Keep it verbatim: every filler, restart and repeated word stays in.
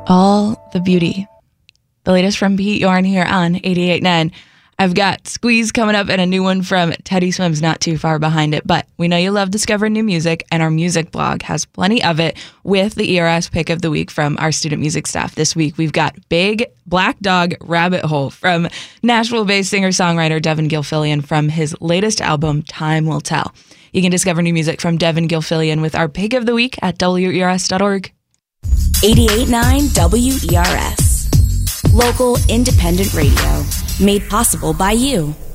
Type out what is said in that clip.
All the beauty. The latest from Pete Yorn here on eighty-eight point nine. I've got Squeeze coming up and a new one from Teddy Swims not too far behind it. But we know you love discovering new music, and our music blog has plenty of it with the E R S pick of the week from our student music staff. This week, we've got Big Black Dog Rabbit Hole from Nashville-based singer-songwriter Devin Gilfillian from his latest album, Time Will Tell. You can discover new music from Devin Gilfillian with our pick of the week at W E R S dot org. eighty-eight point nine W E R S. Local independent radio. Made possible by you.